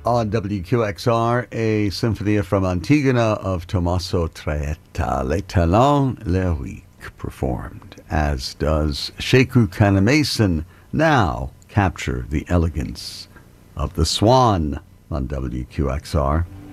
On WQXR, a Symphonia from Antigona of Tommaso Traetta, Les Talents Lyriques, performed, as does Sheku Kanemason, Now Capture the Elegance of the Swan on WQXR.